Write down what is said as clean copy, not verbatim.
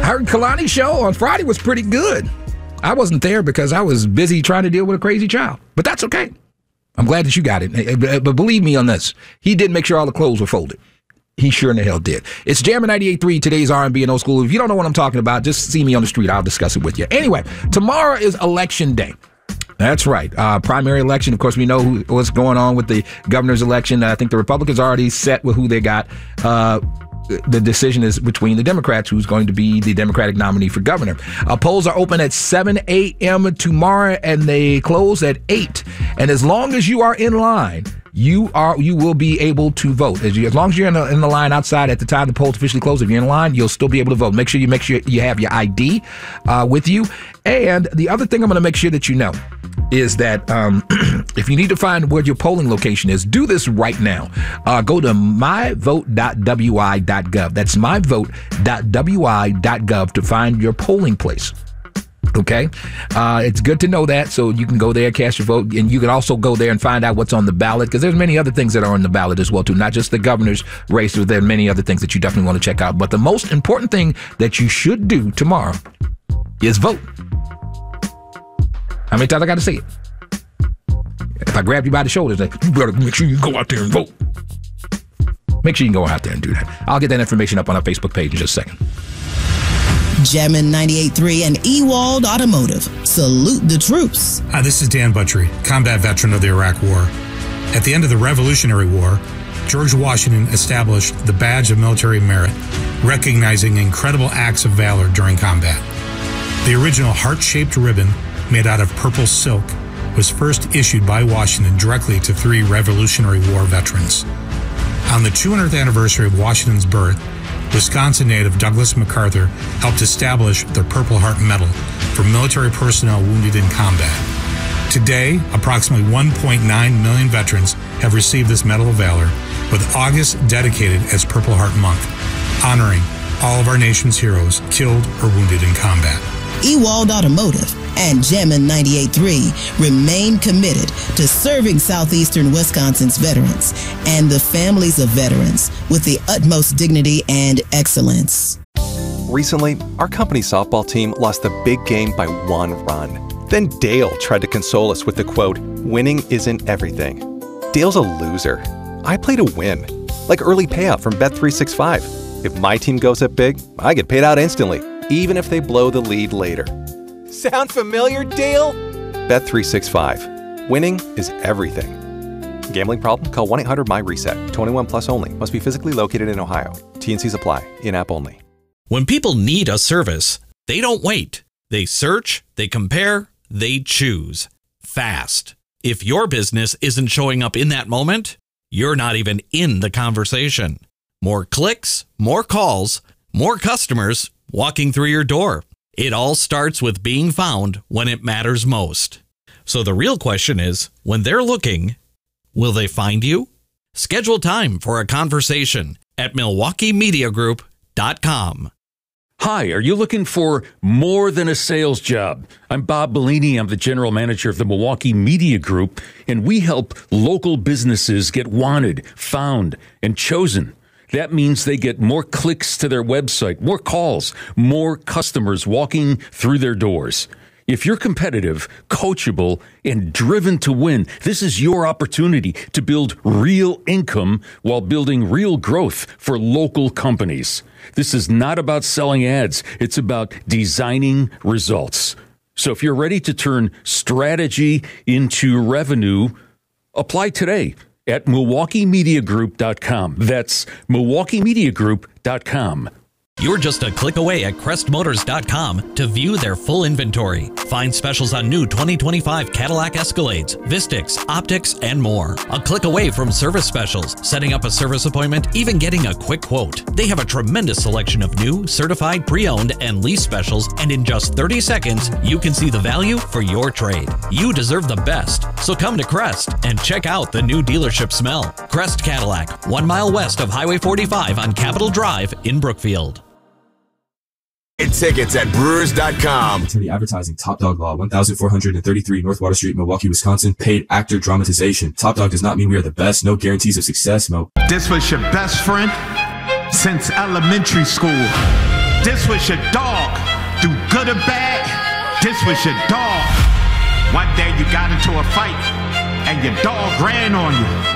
I heard Kalani's show on Friday was pretty good. I wasn't there because I was busy trying to deal with a crazy child. But that's okay. I'm glad that you got it. But believe me on this. He did make sure all the clothes were folded. He sure in the hell did. It's Jammin' 98.3, today's R&B and old school. If you don't know what I'm talking about, just see me on the street. I'll discuss it with you. Anyway, tomorrow is Election Day. That's right. Primary election. Of course, we know what's going on with the governor's election. I think the Republicans are already set with who they got. The decision is between the Democrats, who's going to be the Democratic nominee for governor. Polls are open at 7 a.m. tomorrow, and they close at 8. And as long as you are in line, you will be able to vote. As long as you're in the line outside at the time the polls officially close, if you're in line, you'll still be able to vote. Make sure you have your ID with you. And the other thing I'm going to make sure that you know is that if you need to find where your polling location is, do this right now. Go to myvote.wi.gov. That's myvote.wi.gov to find your polling place. Okay, it's good to know that, so you can go there, cast your vote, and you can also go there and find out what's on the ballot, because there's many other things that are on the ballot as well too, not just the governor's race, but there are many other things that you definitely want to check out. But the most important thing that you should do tomorrow is vote. How many times I got to say it? If I grab you by the shoulders, you better make sure you go out there and vote. Make sure you can go out there and do that. I'll get that information up on our Facebook page in just a second. Jammin' 98.3 and Ewald Automotive. Salute the troops. Hi, this is Dan Buttrey, combat veteran of the Iraq War. At the end of the Revolutionary War, George Washington established the Badge of Military Merit, recognizing incredible acts of valor during combat. The original heart-shaped ribbon, made out of purple silk, was first issued by Washington directly to 3 Revolutionary War veterans. On the 200th anniversary of Washington's birth, Wisconsin native Douglas MacArthur helped establish the Purple Heart Medal for military personnel wounded in combat. Today, approximately 1.9 million veterans have received this Medal of Valor, with August dedicated as Purple Heart Month, honoring all of our nation's heroes killed or wounded in combat. Ewald Automotive and Jammin' 98.3 remain committed to serving southeastern Wisconsin's veterans and the families of veterans with the utmost dignity and excellence. Recently, our company's softball team lost the big game by 1 run. Then Dale tried to console us with the quote, "Winning isn't everything." Dale's a loser. I play to win, like early payout from Bet365. If my team goes up big, I get paid out instantly, even if they blow the lead later. Sound familiar, Dale? Bet365. Winning is everything. Gambling problem? Call 1-800-MY-RESET. 21 plus only. Must be physically located in Ohio. T&Cs apply. In-app only. When people need a service, they don't wait. They search, they compare, they choose. Fast. If your business isn't showing up in that moment, you're not even in the conversation. More clicks, more calls, more customers walking through your door. It all starts with being found when it matters most. So the real question is, when they're looking, will they find you? Schedule time for a conversation at MilwaukeeMediaGroup.com. Hi, are you looking for more than a sales job? I'm Bob Bellini. I'm the general manager of the Milwaukee Media Group, and we help local businesses get wanted, found, and chosen. That means they get more clicks to their website, more calls, more customers walking through their doors. If you're competitive, coachable, and driven to win, this is your opportunity to build real income while building real growth for local companies. This is not about selling ads. It's about designing results. So if you're ready to turn strategy into revenue, apply today at MilwaukeeMediaGroup.com. That's MilwaukeeMediaGroup.com. You're just a click away at CrestMotors.com to view their full inventory. Find specials on new 2025 Cadillac Escalades, Vistix, Optics, and more. A click away from service specials, setting up a service appointment, even getting a quick quote. They have a tremendous selection of new, certified, pre-owned, and lease specials, and in just 30 seconds, you can see the value for your trade. You deserve the best, so come to Crest and check out the new dealership smell. Crest Cadillac, 1 mile west of Highway 45 on Capitol Drive in Brookfield. Tickets at Brewers.com. Attorney advertising. Top Dog Law, 1433 North Water Street, Milwaukee, Wisconsin. Paid actor dramatization. Top Dog does not mean we are the best. No guarantees of success, Mo. This was your best friend since elementary school. This was your dog. Through good or bad, this was your dog. One day you got into a fight and your dog ran on you.